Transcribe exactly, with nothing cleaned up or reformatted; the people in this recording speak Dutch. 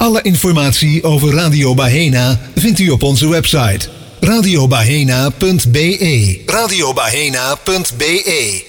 Alle informatie over Radio Bahena vindt u op onze website radio bahena punt b e. radio bahena punt b e